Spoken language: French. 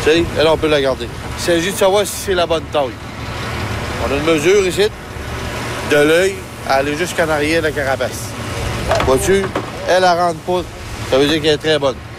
Tu sais, elle, on peut la garder. Il s'agit de savoir si c'est la bonne taille. On a une mesure ici, de l'œil, à aller jusqu'en arrière de la carapace. Vois-tu, elle rentre pas. Ça veut dire qu'elle est très bonne.